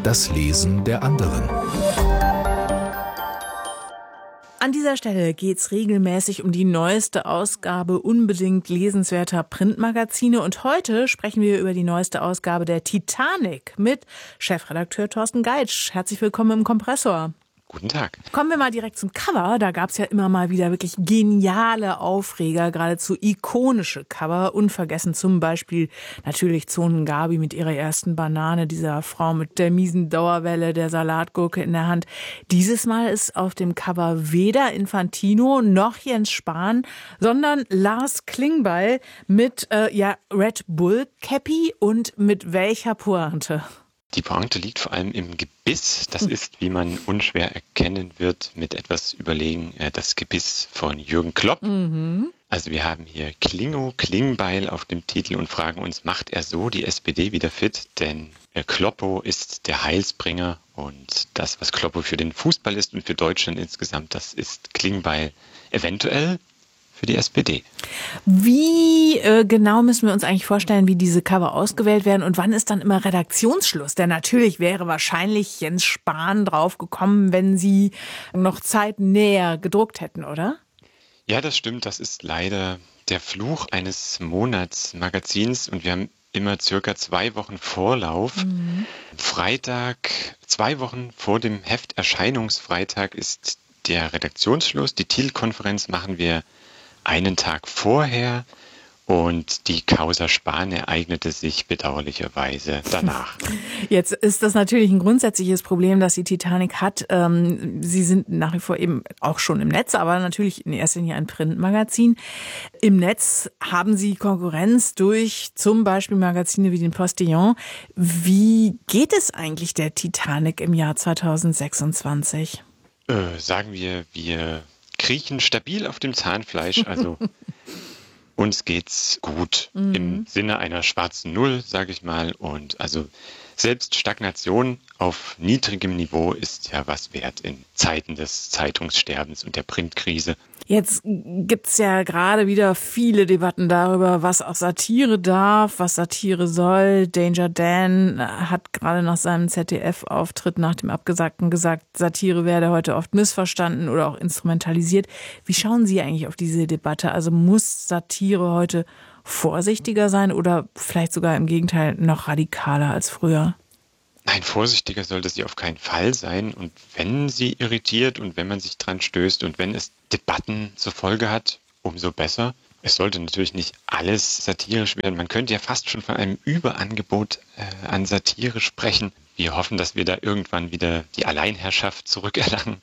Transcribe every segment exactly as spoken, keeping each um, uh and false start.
Das Lesen der anderen. An dieser Stelle geht es regelmäßig um die neueste Ausgabe unbedingt lesenswerter Printmagazine. Und heute sprechen wir über die neueste Ausgabe der Titanic mit Chefredakteur Thorsten Geitsch. Herzlich willkommen im Kompressor. Guten Tag. Kommen wir mal direkt zum Cover. Da gab es ja immer mal wieder wirklich geniale Aufreger, geradezu ikonische Cover. Unvergessen zum Beispiel natürlich Zonen Gabi mit ihrer ersten Banane, dieser Frau mit der miesen Dauerwelle, der Salatgurke in der Hand. Dieses Mal ist auf dem Cover weder Infantino noch Jens Spahn, sondern Lars Klingbeil mit äh, ja, Red Bull Cappy und mit welcher Pointe? Die Pointe liegt vor allem im Gebiss. Das ist, wie man unschwer erkennen wird, mit etwas Überlegen, das Gebiss von Jürgen Klopp. Mhm. Also wir haben hier Klingo, Klingbeil auf dem Titel und fragen uns, macht er so die S P D wieder fit? Denn Kloppo ist der Heilsbringer und das, was Kloppo für den Fußball ist und für Deutschland insgesamt, das ist Klingbeil eventuell für die S P D. Wie äh, genau müssen wir uns eigentlich vorstellen, wie diese Cover ausgewählt werden und wann ist dann immer Redaktionsschluss? Denn natürlich wäre wahrscheinlich Jens Spahn drauf gekommen, wenn sie noch Zeit näher gedruckt hätten, oder? Ja, das stimmt. Das ist leider der Fluch eines Monatsmagazins und wir haben immer circa zwei Wochen Vorlauf. Mhm. Freitag, zwei Wochen vor dem Hefterscheinungsfreitag ist der Redaktionsschluss. Die Titelkonferenz machen wir einen Tag vorher und die Causa Spahn ereignete sich bedauerlicherweise danach. Jetzt ist das natürlich ein grundsätzliches Problem, das die Titanic hat. Ähm, sie sind nach wie vor eben auch schon im Netz, aber natürlich in erster Linie ein Printmagazin. Im Netz haben sie Konkurrenz durch zum Beispiel Magazine wie den Postillon. Wie geht es eigentlich der Titanic im Jahr zweitausendsechsundzwanzig? Äh, sagen wir, wir kriechen stabil auf dem Zahnfleisch, also uns geht's gut mhm. im Sinne einer schwarzen Null, sage ich mal. Und also selbst Stagnation auf niedrigem Niveau ist ja was wert in Zeiten des Zeitungssterbens und der Printkrise. Jetzt gibt's ja gerade wieder viele Debatten darüber, was auch Satire darf, was Satire soll. Danger Dan hat gerade nach seinem Z D F-Auftritt nach dem Abgesagten gesagt, Satire werde heute oft missverstanden oder auch instrumentalisiert. Wie schauen Sie eigentlich auf diese Debatte? Also muss Satire heute vorsichtiger sein oder vielleicht sogar im Gegenteil noch radikaler als früher? Nein, vorsichtiger sollte sie auf keinen Fall sein. Und wenn sie irritiert und wenn man sich dran stößt und wenn es Debatten zur Folge hat, umso besser. Es sollte natürlich nicht alles satirisch werden. Man könnte ja fast schon von einem Überangebot äh, an Satire sprechen. Wir hoffen, dass wir da irgendwann wieder die Alleinherrschaft zurückerlangen.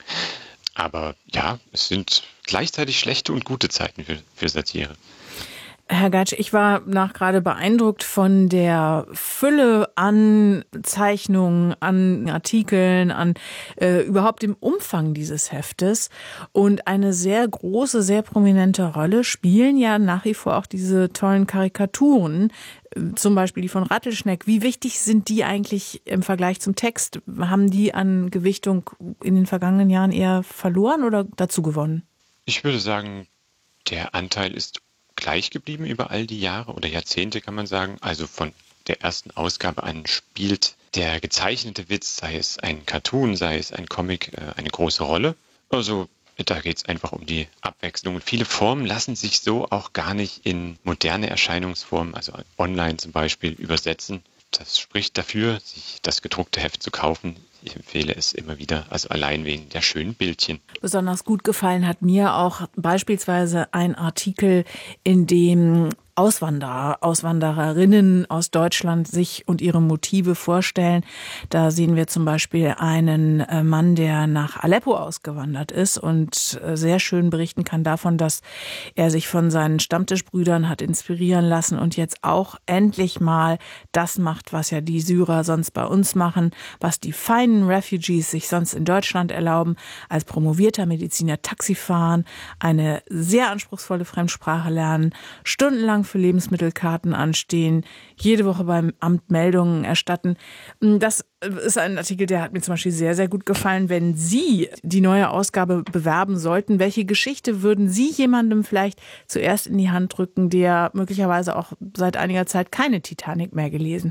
Aber ja, es sind gleichzeitig schlechte und gute Zeiten für, für Satire. Herr Geitsch, ich war nach gerade beeindruckt von der Fülle an Zeichnungen, an Artikeln, an äh, überhaupt dem Umfang dieses Heftes. Und eine sehr große, sehr prominente Rolle spielen ja nach wie vor auch diese tollen Karikaturen, zum Beispiel die von Rattelschneck. Wie wichtig sind die eigentlich im Vergleich zum Text? Haben die an Gewichtung in den vergangenen Jahren eher verloren oder dazu gewonnen? Ich würde sagen, der Anteil ist gleich geblieben über all die Jahre oder Jahrzehnte, kann man sagen. Also von der ersten Ausgabe an spielt der gezeichnete Witz, sei es ein Cartoon, sei es ein Comic, eine große Rolle. Also da geht es einfach um die Abwechslung. Und viele Formen lassen sich so auch gar nicht in moderne Erscheinungsformen, also online zum Beispiel, übersetzen. Das spricht dafür, sich das gedruckte Heft zu kaufen. Ich empfehle es immer wieder, also allein wegen der schönen Bildchen. Besonders gut gefallen hat mir auch beispielsweise ein Artikel, in dem Auswanderer, Auswandererinnen aus Deutschland sich und ihre Motive vorstellen. Da sehen wir zum Beispiel einen Mann, der nach Aleppo ausgewandert ist und sehr schön berichten kann davon, dass er sich von seinen Stammtischbrüdern hat inspirieren lassen und jetzt auch endlich mal das macht, was ja die Syrer sonst bei uns machen, was die feinen Refugees sich sonst in Deutschland erlauben, als promovierter Mediziner Taxi fahren, eine sehr anspruchsvolle Fremdsprache lernen, stundenlang für Lebensmittelkarten anstehen, jede Woche beim Amt Meldungen erstatten. Das ist ein Artikel, der hat mir zum Beispiel sehr, sehr gut gefallen. Wenn Sie die neue Ausgabe bewerben sollten, welche Geschichte würden Sie jemandem vielleicht zuerst in die Hand drücken, der möglicherweise auch seit einiger Zeit keine Titanic mehr gelesen hat?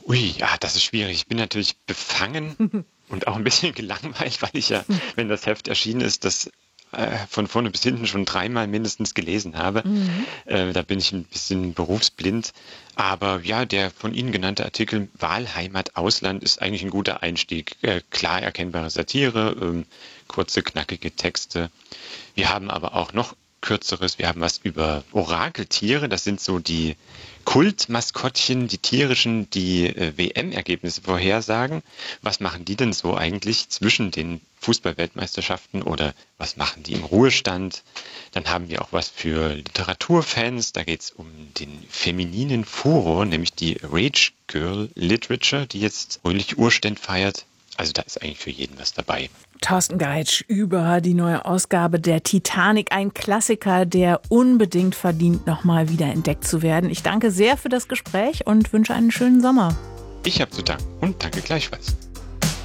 Ui, ja, das ist schwierig. Ich bin natürlich befangen und auch ein bisschen gelangweilt, weil ich ja, wenn das Heft erschienen ist, das äh, von vorne bis hinten schon dreimal mindestens gelesen habe. Mhm. Äh, da bin ich ein bisschen berufsblind. Aber ja, der von Ihnen genannte Artikel Wahlheimat Ausland ist eigentlich ein guter Einstieg. Äh, klar erkennbare Satire, ähm, kurze, knackige Texte. Wir haben aber auch noch Kürzeres. Wir haben was über Orakeltiere. Das sind so die Kultmaskottchen, die tierischen, die äh, W M-Ergebnisse vorhersagen. Was machen die denn so eigentlich zwischen den Fußball-Weltmeisterschaften oder was machen die im Ruhestand? Dann haben wir auch was für Literaturfans. Da geht es um den femininen Furor, nämlich die Rage Girl Literature, die jetzt fröhlich Urständ feiert. Also da ist eigentlich für jeden was dabei. Thorsten Geitsch über die neue Ausgabe der Titanic, ein Klassiker, der unbedingt verdient, nochmal wieder entdeckt zu werden. Ich danke sehr für das Gespräch und wünsche einen schönen Sommer. Ich habe zu danken und danke gleichfalls.